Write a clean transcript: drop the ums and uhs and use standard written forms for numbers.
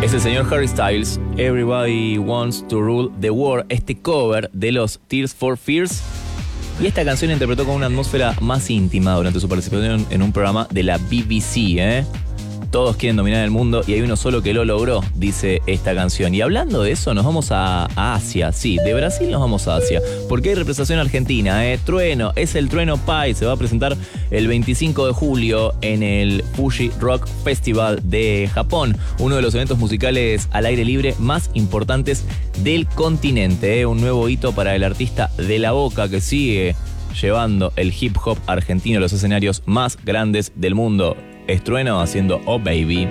Es el señor Harry Styles, Everybody Wants to Rule the World, este cover de los Tears for Fears. Y esta canción interpretó con una atmósfera más íntima durante su participación en un programa de la BBC, Todos quieren dominar el mundo y hay uno solo que lo logró, dice esta canción. Y hablando de eso, nos vamos a Asia. Sí, de Brasil nos vamos a Asia. Porque hay representación argentina, Trueno, es el Trueno Pai. Se va a presentar el 25 de julio en el Fuji Rock Festival de Japón. Uno de los eventos musicales al aire libre más importantes del continente. Un nuevo hito para el artista de La Boca que sigue llevando el hip hop argentino a los escenarios más grandes del mundo. Es Trueno haciendo Oh Baby.